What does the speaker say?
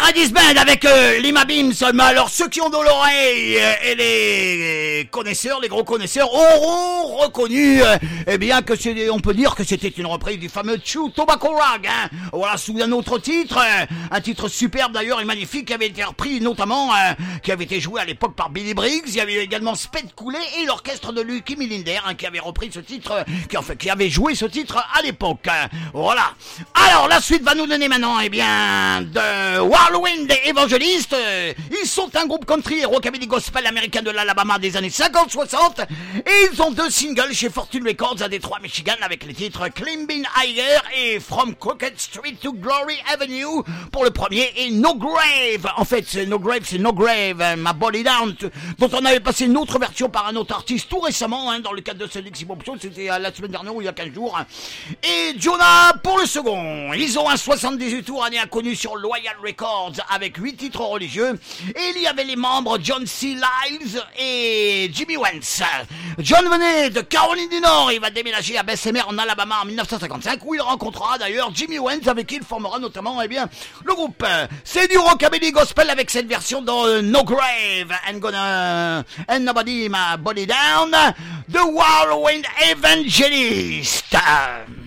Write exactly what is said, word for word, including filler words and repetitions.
Paradise Band avec euh, Lima Beams. Mais alors ceux qui ont de l'oreille euh, et les connaisseurs, les gros connaisseurs auront reconnu euh, eh bien que c'est, on peut dire que c'était une reprise du fameux Chew Tobacco Rag, hein. Voilà, sous un autre titre, euh, un titre superbe d'ailleurs et magnifique qui avait été repris notamment, euh, qui avait été joué à l'époque par Billy Briggs. Il y avait également Spade Cooley et l'orchestre de Lucky Millinder, hein, qui avait repris ce titre, euh, qui en fait qui avait joué ce titre à l'époque. Euh, voilà. Alors la suite va nous donner maintenant eh bien de Whirlwind Evangelist. Euh, ils sont un groupe country et rockabilly gospel américain de l'Alabama des années cinquante soixante et ils ont deux singles chez Fortune Records à Détroit, Michigan avec les titres Climbing Higher et From Crooked Street to Glory Avenue pour le premier et No Grave. En fait c'est No Grave, c'est No Grave, hein, My Body Down, dont on avait passé une autre version par un autre artiste tout récemment, hein, dans le cadre de ce Dixie Pop Show, c'était la semaine dernière ou il y a quinze jours. Et Jonah pour le second. Ils ont un soixante-dix-huit tours année inconnue sur Loyal Records avec huit titres religieux et il y avait les membres John C. Lives et Jimmy Wentz. John venait de Caroline du Nord, il va déménager à Bessemer en Alabama en dix-neuf cent cinquante-cinq où il rencontrera d'ailleurs Jimmy Wentz avec qui il formera notamment eh bien le groupe. C'est du rockabilly gospel avec cette version dans euh, No Grave and Gonna and Nobody My Body Down, The Whirlwind Evangelist.